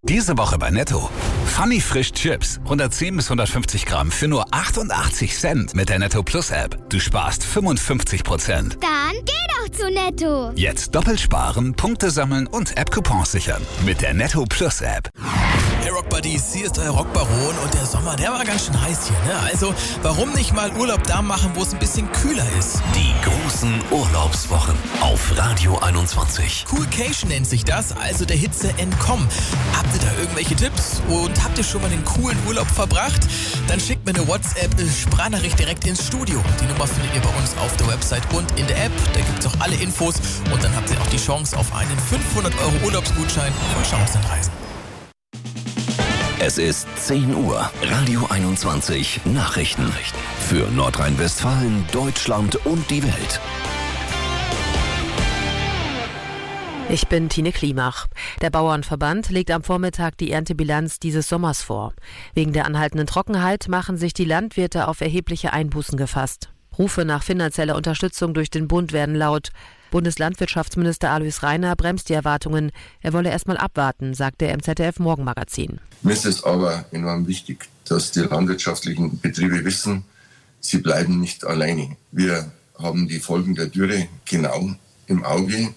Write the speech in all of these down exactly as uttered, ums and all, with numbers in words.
Diese Woche bei Netto. Funny Frisch Chips. hundertzehn bis hundertfünfzig Gramm für nur achtundachtzig Cent mit der Netto Plus App. Du sparst fünfundfünfzig Prozent. Dann geh doch zu Netto. Jetzt doppelt sparen, Punkte sammeln und App-Coupons sichern. Mit der Netto Plus App. Hey Rock Buddies, hier ist euer Rockbaron und der Sommer, der war ganz schön heiß hier, ne? Also, warum nicht mal Urlaub da machen, wo es ein bisschen kühler ist? Die großen Urlaubswochen auf Radio einundzwanzig. Coolcation nennt sich das, also der Hitze entkommen. Habt ihr da irgendwelche Tipps und habt ihr schon mal einen coolen Urlaub verbracht? Dann schickt mir eine WhatsApp-Sprachnachricht direkt ins Studio. Die Nummer findet ihr bei uns auf der Website und in der App. Da gibt es auch alle Infos und dann habt ihr auch die Chance auf einen fünfhundert Euro Urlaubsgutschein von Chance Reisen. Es ist zehn Uhr. Radio einundzwanzig Nachrichten. Für Nordrhein-Westfalen, Deutschland und die Welt. Ich bin Tine Klimach. Der Bauernverband legt am Vormittag die Erntebilanz dieses Sommers vor. Wegen der anhaltenden Trockenheit machen sich die Landwirte auf erhebliche Einbußen gefasst. Rufe nach finanzieller Unterstützung durch den Bund werden laut. Bundeslandwirtschaftsminister Alois Rainer bremst die Erwartungen. Er wolle erst mal abwarten, sagte er im Z D F-Morgenmagazin. Mir ist es aber enorm wichtig, dass die landwirtschaftlichen Betriebe wissen, sie bleiben nicht alleine. Wir haben die Folgen der Dürre genau im Auge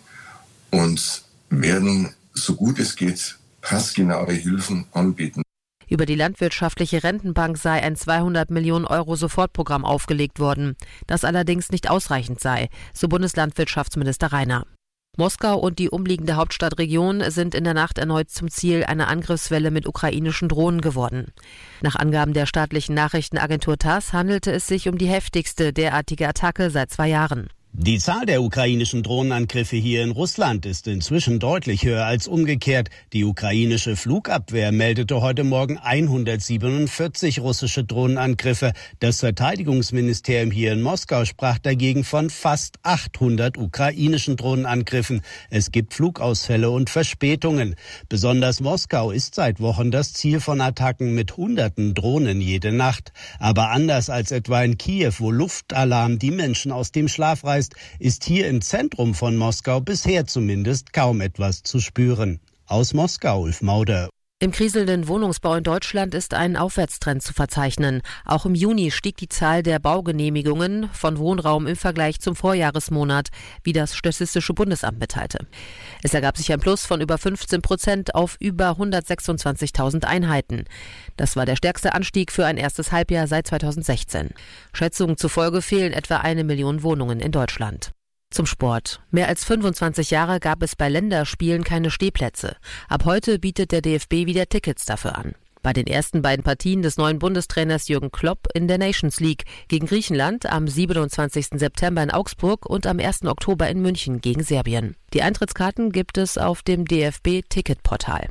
und werden, so gut es geht, passgenaue Hilfen anbieten. Über die landwirtschaftliche Rentenbank sei ein zweihundert Millionen Euro Sofortprogramm aufgelegt worden, das allerdings nicht ausreichend sei, so Bundeslandwirtschaftsminister Rainer. Moskau und die umliegende Hauptstadtregion sind in der Nacht erneut zum Ziel einer Angriffswelle mit ukrainischen Drohnen geworden. Nach Angaben der staatlichen Nachrichtenagentur TASS handelte es sich um die heftigste derartige Attacke seit zwei Jahren. Die Zahl der ukrainischen Drohnenangriffe hier in Russland ist inzwischen deutlich höher als umgekehrt. Die ukrainische Flugabwehr meldete heute Morgen hundertsiebenundvierzig russische Drohnenangriffe. Das Verteidigungsministerium hier in Moskau sprach dagegen von fast achthundert ukrainischen Drohnenangriffen. Es gibt Flugausfälle und Verspätungen. Besonders Moskau ist seit Wochen das Ziel von Attacken mit hunderten Drohnen jede Nacht. Aber anders als etwa in Kiew, wo Luftalarm die Menschen aus dem Schlaf reißt, ist hier im Zentrum von Moskau bisher zumindest kaum etwas zu spüren. Aus Moskau, Ulf Mauder. Im kriselnden Wohnungsbau in Deutschland ist ein Aufwärtstrend zu verzeichnen. Auch im Juni stieg die Zahl der Baugenehmigungen von Wohnraum im Vergleich zum Vorjahresmonat, wie das Statistische Bundesamt mitteilte. Es ergab sich ein Plus von über fünfzehn Prozent auf über hundertsechsundzwanzigtausend Einheiten. Das war der stärkste Anstieg für ein erstes Halbjahr seit zweitausendsechzehn. Schätzungen zufolge fehlen etwa eine Million Wohnungen in Deutschland. Zum Sport. Mehr als fünfundzwanzig Jahre gab es bei Länderspielen keine Stehplätze. Ab heute bietet der D F B wieder Tickets dafür an. Bei den ersten beiden Partien des neuen Bundestrainers Jürgen Klopp in der Nations League gegen Griechenland am siebenundzwanzigsten September in Augsburg und am ersten Oktober in München gegen Serbien. Die Eintrittskarten gibt es auf dem D F B-Ticketportal.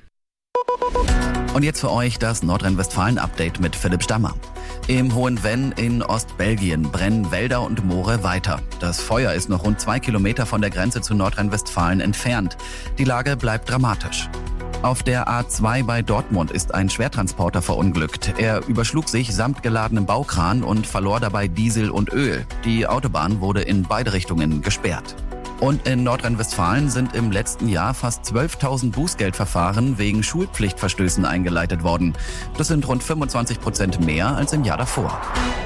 Und jetzt für euch das Nordrhein-Westfalen-Update mit Philipp Stammer. Im Hohen Venn in Ostbelgien brennen Wälder und Moore weiter. Das Feuer ist noch rund zwei Kilometer von der Grenze zu Nordrhein-Westfalen entfernt. Die Lage bleibt dramatisch. Auf der A zwei bei Dortmund ist ein Schwertransporter verunglückt. Er überschlug sich samt geladenem Baukran und verlor dabei Diesel und Öl. Die Autobahn wurde in beide Richtungen gesperrt. Und in Nordrhein-Westfalen sind im letzten Jahr fast zwölftausend Bußgeldverfahren wegen Schulpflichtverstößen eingeleitet worden. Das sind rund fünfundzwanzig Prozent mehr als im Jahr davor.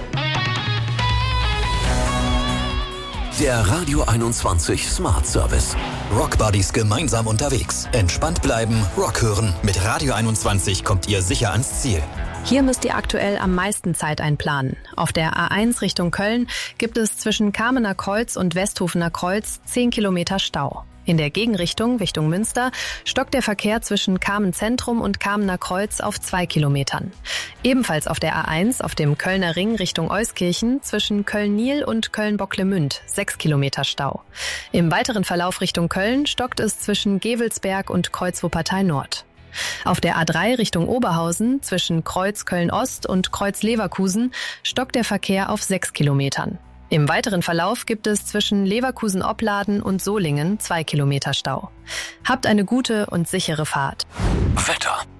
Der Radio einundzwanzig Smart Service. Rock Buddies gemeinsam unterwegs. Entspannt bleiben, Rock hören. Mit Radio einundzwanzig kommt ihr sicher ans Ziel. Hier müsst ihr aktuell am meisten Zeit einplanen. Auf der A eins Richtung Köln gibt es zwischen Kamener Kreuz und Westhofener Kreuz zehn Kilometer Stau. In der Gegenrichtung, Richtung Münster, stockt der Verkehr zwischen Kamen Zentrum und Kamener Kreuz auf zwei Kilometern. Ebenfalls auf der A eins auf dem Kölner Ring Richtung Euskirchen zwischen Köln-Nil und Köln-Bocklemünd sechs Kilometer Stau. Im weiteren Verlauf Richtung Köln stockt es zwischen Gevelsberg und Kreuz-Wuppertal Nord. Auf der A drei Richtung Oberhausen zwischen Kreuz Köln-Ost und Kreuz Leverkusen stockt der Verkehr auf sechs Kilometern. Im weiteren Verlauf gibt es zwischen Leverkusen-Opladen und Solingen zwei Kilometer Stau. Habt eine gute und sichere Fahrt. Wetter.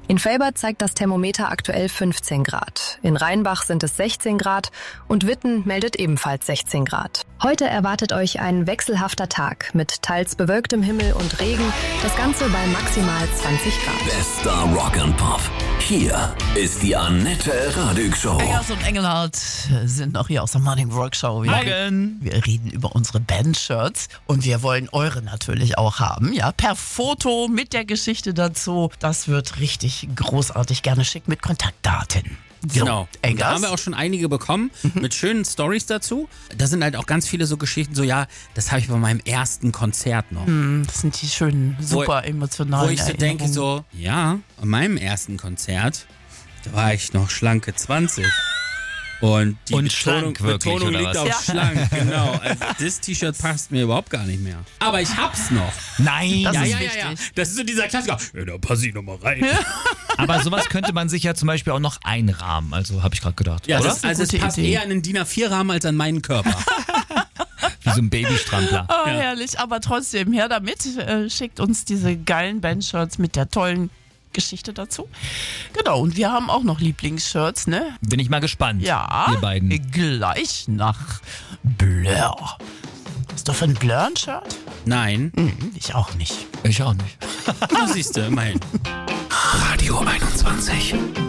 In Velbert zeigt das Thermometer aktuell fünfzehn Grad. In Rheinbach sind es sechzehn Grad und Witten meldet ebenfalls sechzehn Grad. Heute erwartet euch ein wechselhafter Tag mit teils bewölktem Himmel und Regen. Das Ganze bei maximal zwanzig Grad. Bester Rock and Pop. Hier ist die Annette Radig Show. Eggers und Engelhardt sind noch hier aus der Morning Rock Show. Wir, Morgen. wir reden über unsere Band-Shirts und wir wollen eure natürlich auch haben. Ja, per Foto mit der Geschichte dazu. Das wird richtig großartig. Gerne schickt mit Kontaktdaten. So, Genau. Und da haben wir auch schon einige bekommen mhm. mit schönen Storys dazu. Da sind halt auch ganz viele so Geschichten, so ja, das habe ich bei meinem ersten Konzert noch. Mm, das sind die schönen, super wo, emotionalen Wo ich so denke, so, ja, an meinem ersten Konzert, da war ich noch schlanke zwanzig. Und die und Betonung, schlank wirklich, Betonung oder liegt was? auf Ja. schlank, genau. Also das T-Shirt passt mir überhaupt gar nicht mehr. Aber ich hab's noch. Nein, Das ja, ist ja, wichtig. ja, ja. Das ist so dieser Klassiker. Ja, da passe ich nochmal rein. aber sowas könnte man sich ja zum Beispiel auch noch einrahmen. Also habe ich gerade gedacht. Ja, oder? das, also es Gute passt Idee. eher in einen D I N A vier Rahmen als an meinen Körper. Wie so ein Babystrampler. Oh, Ja. herrlich, aber trotzdem, her damit. Äh, schickt uns diese geilen Band-Shirts mit der tollen Geschichte dazu. Genau, und wir haben auch noch Lieblingsshirts, ne? Bin ich mal gespannt. Ja, Ihr beiden. gleich nach Blur. Hast du für ein Blur ein Shirt? Nein, Hm, ich auch nicht. Ich auch nicht. du siehst du, immerhin. Radio einundzwanzig.